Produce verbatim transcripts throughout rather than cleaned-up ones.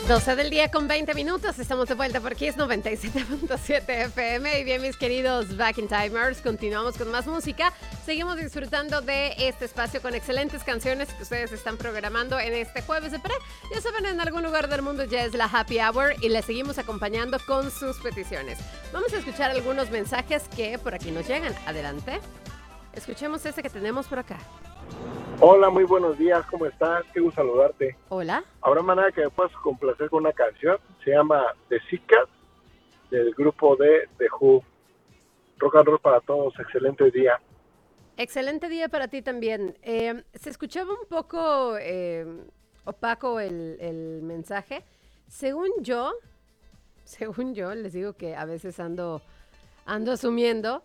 doce del día con veinte minutos, estamos de vuelta por Kiss noventa y siete punto siete F M. Y bien, mis queridos Back in Timers, continuamos con más música. Seguimos disfrutando de este espacio con excelentes canciones que ustedes están programando en este jueves de pre. Ya saben, en algún lugar del mundo ya es la happy hour y les seguimos acompañando con sus peticiones. Vamos a escuchar algunos mensajes que por aquí nos llegan. Adelante. Escuchemos este que tenemos por acá. Hola, muy buenos días, ¿cómo estás? Qué gusto saludarte. Hola. Habrá manera que me puedas complacer con una canción, se llama The Seekers, del grupo de The Who. Rock and roll para todos, excelente día. Excelente día para ti también. Eh, se escuchaba un poco eh, opaco el, el mensaje. Según yo, según yo, les digo que a veces ando, ando asumiendo,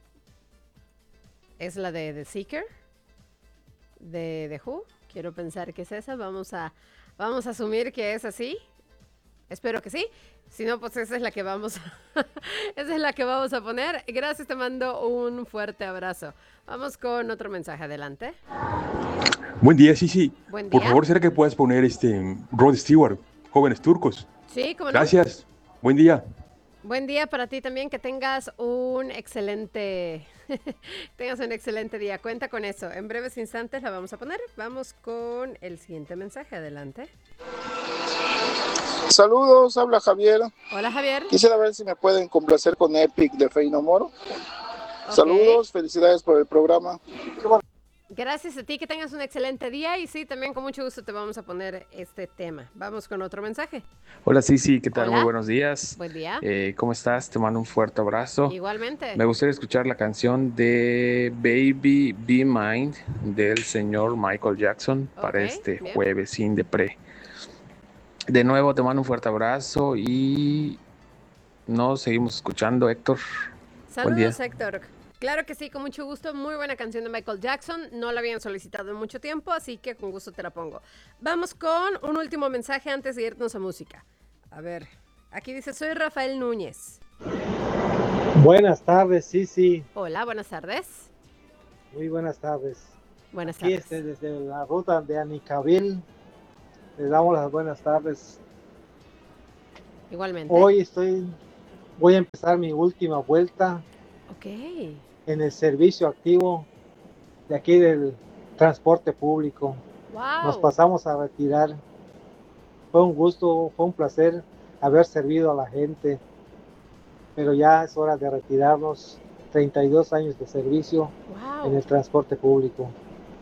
es la de The Seeker. De The Who, quiero pensar que es esa, vamos a, vamos a asumir que es así, espero que sí, si no, pues esa es la que vamos a, esa es la que vamos a poner. Gracias, te mando un fuerte abrazo. Vamos con otro mensaje, adelante. Buen día, sí, sí. Buen Por día. favor, ¿será que puedes poner este Rod Stewart, Jóvenes Turcos? Sí, cómo no. Gracias, buen día. Buen día para ti también, que tengas un excelente, tengas un excelente día. Cuenta con eso. En breves instantes la vamos a poner. Vamos con el siguiente mensaje. Adelante. Saludos, habla Javier. Hola, Javier. Quisiera ver si me pueden complacer con Epic de Faith No More. Okay. Saludos, felicidades por el programa. Gracias a ti, que tengas un excelente día y sí, también con mucho gusto te vamos a poner este tema. Vamos con otro mensaje. Hola, sí, sí, ¿qué tal? Hola. Muy buenos días. Buen día. Eh, ¿Cómo estás? Te mando un fuerte abrazo. Igualmente. Me gustaría escuchar la canción de Baby Be Mine del señor Michael Jackson okay, para este bien. Jueves sin de pre. De nuevo te mando un fuerte abrazo y nos seguimos escuchando, Héctor. Saludos, Buen día. Héctor. Claro que sí, con mucho gusto. Muy buena canción de Michael Jackson. No la habían solicitado en mucho tiempo, así que con gusto te la pongo. Vamos con un último mensaje antes de irnos a música. A ver, aquí dice, soy Rafael Núñez. Buenas tardes, sí, sí. Hola, buenas tardes. Muy buenas tardes. Buenas Aquí tardes. Este, desde la ruta de Anicabil, les damos las buenas tardes. Igualmente. Hoy estoy, voy a empezar mi última vuelta. Ok. En el servicio activo de aquí del transporte público. Wow. Nos pasamos a retirar. Fue un gusto, fue un placer haber servido a la gente, pero ya es hora de retirarnos. treinta y dos años de servicio wow. en el transporte público.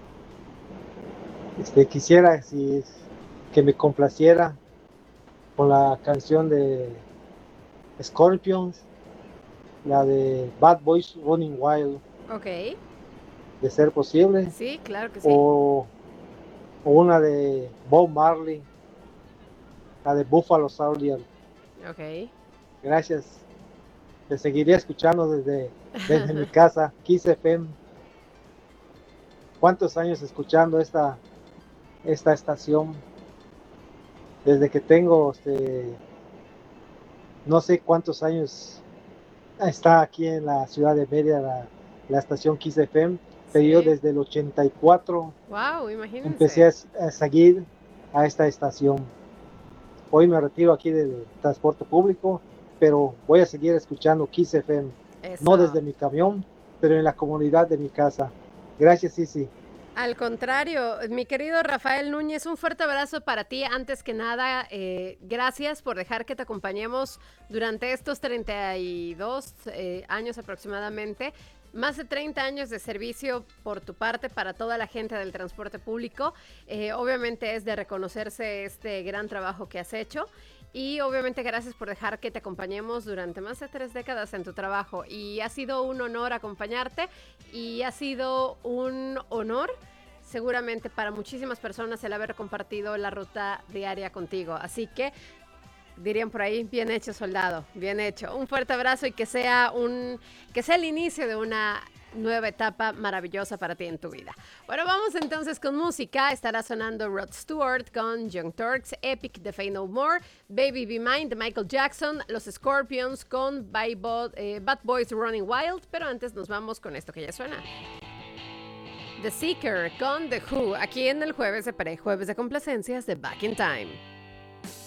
Este, quisiera si, que me complaciera con la canción de Scorpions, la de Bad Boys Running Wild. Ok. De ser posible. Sí, claro que sí. O, o una de Bob Marley, la de Buffalo Soldier. Ok. Gracias. Te seguiré escuchando desde, desde mi casa, Kiss F M. ¿Cuántos años escuchando esta, esta estación? Desde que tengo, este, no sé cuántos años. Está aquí en la ciudad de Mérida la, la estación Kiss F M, pero sí. Yo desde el ochenta y cuatro wow, imagínense. empecé a, a seguir a esta estación. Hoy me retiro aquí del transporte público, pero voy a seguir escuchando Kiss F M, Eso. no desde mi camión, pero en la comunidad de mi casa. Gracias, Sisi. Al contrario, mi querido Rafael Núñez, un fuerte abrazo para ti. Antes que nada, eh, gracias por dejar que te acompañemos durante estos treinta y dos eh, años aproximadamente. Más de treinta años de servicio por tu parte para toda la gente del transporte público. Eh, obviamente es de reconocerse este gran trabajo que has hecho. Y obviamente gracias por dejar que te acompañemos durante más de tres décadas en tu trabajo. Y ha sido un honor acompañarte y ha sido un honor seguramente para muchísimas personas el haber compartido la ruta diaria contigo. Así que dirían por ahí, bien hecho, soldado, bien hecho. Un fuerte abrazo y que sea, un, que sea el inicio de una nueva etapa maravillosa para ti en tu vida. Bueno, vamos entonces con música. Estará sonando Rod Stewart con Young Turks, Epic de Faith No More, Baby Be Mine de Michael Jackson, Los Scorpions con Bad, eh, Bad Boys Running Wild, pero antes nos vamos con esto que ya suena. The Seeker con The Who, aquí en el jueves de pre, jueves de complacencias de Back in Time.